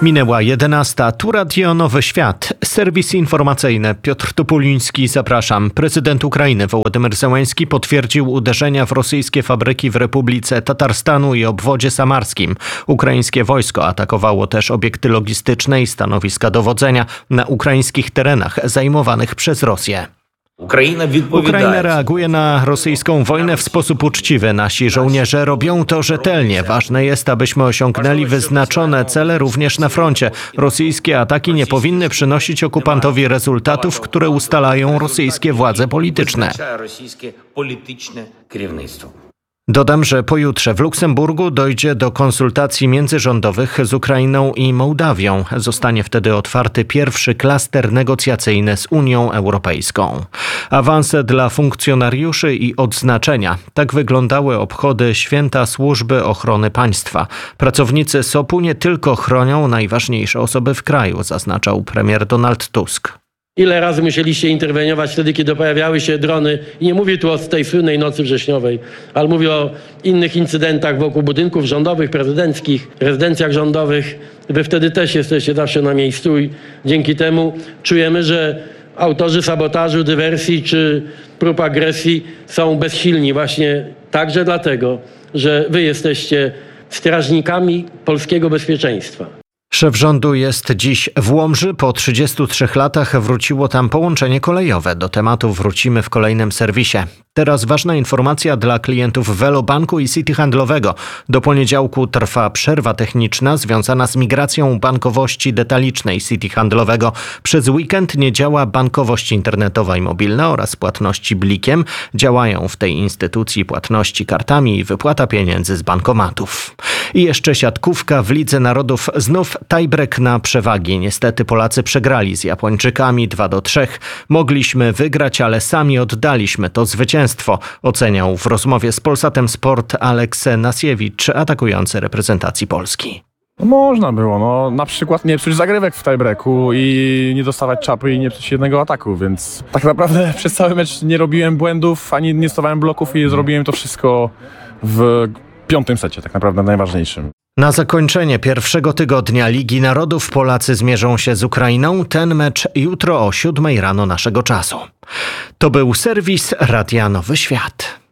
Minęła 11. Tu Radio Nowy Świat. Serwis informacyjny. Piotr Topuliński, zapraszam. Prezydent Ukrainy Wołodymyr Zełenski potwierdził uderzenia w rosyjskie fabryki w Republice Tatarstanu i obwodzie samarskim. Ukraińskie wojsko atakowało też obiekty logistyczne i stanowiska dowodzenia na ukraińskich terenach zajmowanych przez Rosję. Ukraina reaguje na rosyjską wojnę w sposób uczciwy. Nasi żołnierze robią to rzetelnie. Ważne jest, abyśmy osiągnęli wyznaczone cele również na froncie. Rosyjskie ataki nie powinny przynosić okupantowi rezultatów, które ustalają rosyjskie władze polityczne. Dodam, że pojutrze w Luksemburgu dojdzie do konsultacji międzyrządowych z Ukrainą i Mołdawią. Zostanie wtedy otwarty pierwszy klaster negocjacyjny z Unią Europejską. Awanse dla funkcjonariuszy i odznaczenia. Tak wyglądały obchody Święta Służby Ochrony Państwa. Pracownicy SOP-u nie tylko chronią najważniejsze osoby w kraju, zaznaczał premier Donald Tusk. Ile razy musieliście interweniować wtedy, kiedy pojawiały się drony? I nie mówię tu o tej słynnej nocy wrześniowej, ale mówię o innych incydentach wokół budynków rządowych, prezydenckich, rezydencjach rządowych. Wy wtedy też jesteście zawsze na miejscu i dzięki temu czujemy, że autorzy sabotażu, dywersji czy prób agresji są bezsilni właśnie także dlatego, że wy jesteście strażnikami polskiego bezpieczeństwa. Szef rządu jest dziś w Łomży. Po 33 latach wróciło tam połączenie kolejowe. Do tematu wrócimy w kolejnym serwisie. Teraz ważna informacja dla klientów Velobanku i City Handlowego. Do poniedziałku trwa przerwa techniczna związana z migracją bankowości detalicznej City Handlowego. Przez weekend nie działa bankowość internetowa i mobilna oraz płatności blikiem. Działają w tej instytucji płatności kartami i wypłata pieniędzy z bankomatów. I jeszcze siatkówka w Lidze Narodów. Znów tiebreak na przewagi. Niestety Polacy przegrali z Japończykami 2-3. Mogliśmy wygrać, ale sami oddaliśmy to zwycięstwo. Oceniał w rozmowie z Polsatem Sport Aleks Nasiewicz, atakujący reprezentacji Polski. Można było, na przykład nie psuć zagrywek w tiebreaku i nie dostawać czapy i nie psuć jednego ataku, więc tak naprawdę przez cały mecz nie robiłem błędów, ani nie stawałem bloków i zrobiłem to wszystko w 5. secie, tak naprawdę najważniejszym. Na zakończenie pierwszego tygodnia Ligi Narodów Polacy zmierzą się z Ukrainą. Ten mecz jutro o 7 rano naszego czasu. To był serwis Radia Nowy Świat.